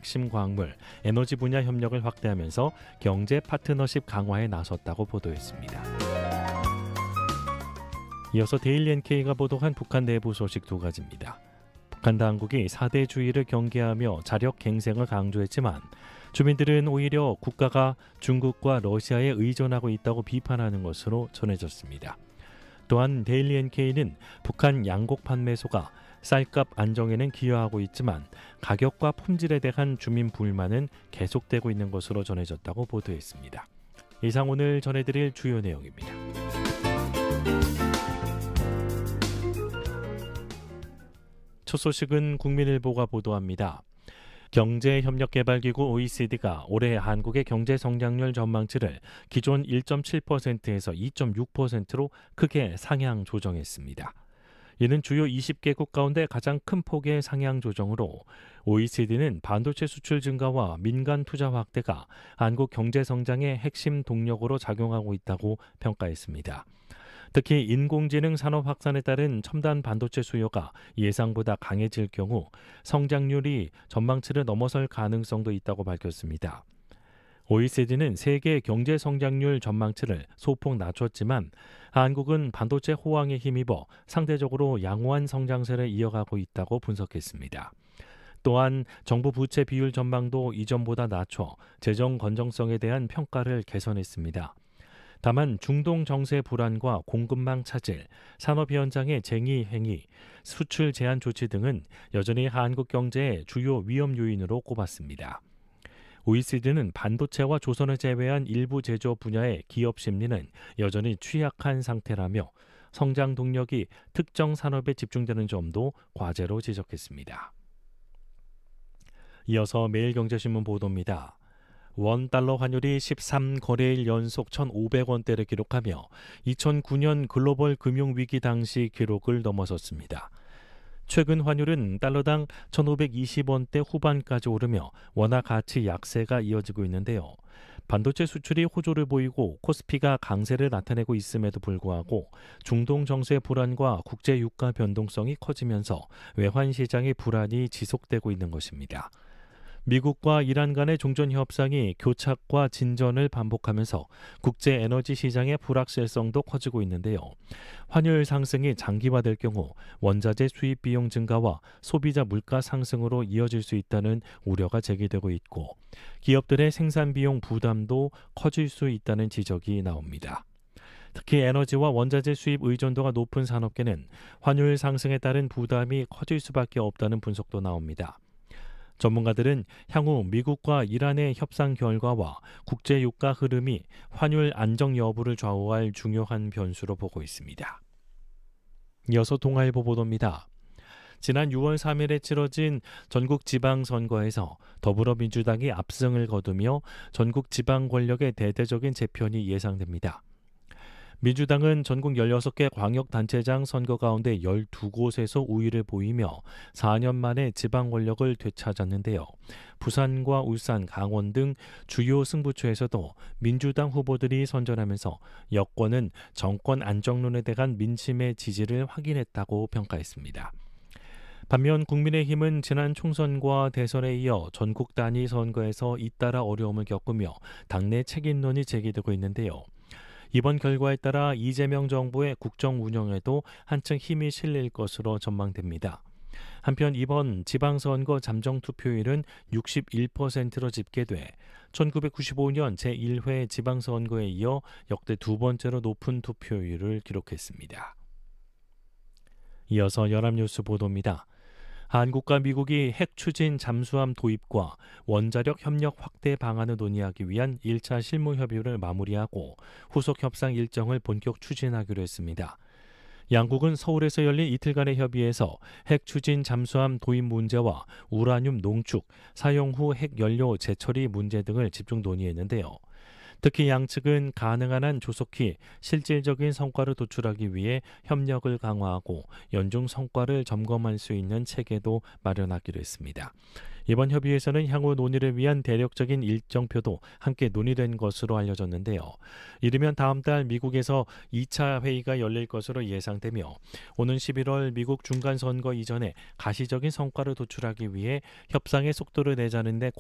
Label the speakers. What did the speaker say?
Speaker 1: 핵심 광물, 에너지 분야 협력을 확대하면서 경제 파트너십 강화에 나섰다고 보도했습니다. 이어서 데일리 NK가 보도한 북한 내부 소식 두 가지입니다. 북한 당국이 4대 주의를 경계하며 자력 갱생을 강조했지만 주민들은 오히려 국가가 중국과 러시아에 의존하고 있다고 비판하는 것으로 전해졌습니다. 또한 데일리 NK는 북한 양곡 판매소가 쌀값 안정에는 기여하고 있지만 가격과 품질에 대한 주민 불만은 계속되고 있는 것으로 전해졌다고 보도했습니다. 이상 오늘 전해드릴 주요 내용입니다. 첫 소식은 국민일보가 보도합니다. 경제협력개발기구 OECD가 올해 한국의 경제 성장률 전망치를 기존 1.7%에서 2.6%로 크게 상향 조정했습니다. 이는 주요 20개국 가운데 가장 큰 폭의 상향 조정으로 OECD는 반도체 수출 증가와 민간 투자 확대가 한국 경제 성장의 핵심 동력으로 작용하고 있다고 평가했습니다. 특히 인공지능 산업 확산에 따른 첨단 반도체 수요가 예상보다 강해질 경우 성장률이 전망치를 넘어설 가능성도 있다고 밝혔습니다. OECD는 세계 경제 성장률 전망치를 소폭 낮췄지만 한국은 반도체 호황에 힘입어 상대적으로 양호한 성장세를 이어가고 있다고 분석했습니다. 또한 정부 부채 비율 전망도 이전보다 낮춰 재정 건전성에 대한 평가를 개선했습니다. 다만 중동 정세 불안과 공급망 차질, 산업 현장의 쟁의 행위, 수출 제한 조치 등은 여전히 한국 경제의 주요 위험 요인으로 꼽았습니다. OECD는 반도체와 조선을 제외한 일부 제조 분야의 기업 심리는 여전히 취약한 상태라며 성장 동력이 특정 산업에 집중되는 점도 과제로 지적했습니다. 이어서 매일경제신문 보도입니다. 원달러 환율이 13거래일 연속 1,500원대를 기록하며 2009년 글로벌 금융위기 당시 기록을 넘어섰습니다. 최근 환율은 달러당 1,520원대 후반까지 오르며 원화 가치 약세가 이어지고 있는데요. 반도체 수출이 호조를 보이고 코스피가 강세를 나타내고 있음에도 불구하고 중동 정세 불안과 국제 유가 변동성이 커지면서 외환 시장의 불안이 지속되고 있는 것입니다. 미국과 이란 간의 종전 협상이 교착과 진전을 반복하면서 국제 에너지 시장의 불확실성도 커지고 있는데요. 환율 상승이 장기화될 경우 원자재 수입 비용 증가와 소비자 물가 상승으로 이어질 수 있다는 우려가 제기되고 있고 기업들의 생산 비용 부담도 커질 수 있다는 지적이 나옵니다. 특히 에너지와 원자재 수입 의존도가 높은 산업계는 환율 상승에 따른 부담이 커질 수밖에 없다는 분석도 나옵니다. 전문가들은 향후 미국과 이란의 협상 결과와 국제 유가 흐름이 환율 안정 여부를 좌우할 중요한 변수로 보고 있습니다. 이어서 동아일보 보도입니다. 지난 6월 3일에 치러진 전국 지방선거에서 더불어민주당이 압승을 거두며 전국 지방 권력의 대대적인 재편이 예상됩니다. 민주당은 전국 16개 광역단체장 선거 가운데 12곳에서 우위를 보이며 4년 만에 지방 권력을 되찾았는데요. 부산과 울산, 강원 등 주요 승부처에서도 민주당 후보들이 선전하면서 여권은 정권 안정론에 대한 민심의 지지를 확인했다고 평가했습니다. 반면 국민의힘은 지난 총선과 대선에 이어 전국 단위 선거에서 잇따라 어려움을 겪으며 당내 책임론이 제기되고 있는데요. 이번 결과에 따라 이재명 정부의 국정 운영에도 한층 힘이 실릴 것으로 전망됩니다. 한편 이번 지방선거 잠정투표율은 61%로 집계돼 1995년 제1회 지방선거에 이어 역대 두 번째로 높은 투표율을 기록했습니다. 이어서 연합뉴스 보도입니다. 한국과 미국이 핵 추진 잠수함 도입과 원자력 협력 확대 방안을 논의하기 위한 1차 실무 협의를 마무리하고 후속 협상 일정을 본격 추진하기로 했습니다. 양국은 서울에서 열린 이틀간의 협의에서 핵 추진 잠수함 도입 문제와 우라늄 농축, 사용 후 핵 연료 재처리 문제 등을 집중 논의했는데요. 특히 양측은 가능한 한 조속히 실질적인 성과를 도출하기 위해 협력을 강화하고 연중 성과를 점검할 수 있는 체계도 마련하기로 했습니다. 이번 협의에서는 향후 논의를 위한 대략적인 일정표도 함께 논의된 것으로 알려졌는데요. 이르면 다음 달 미국에서 2차 회의가 열릴 것으로 예상되며 오는 11월 미국 중간선거 이전에 가시적인 성과를 도출하기 위해 협상의 속도를 내자는 데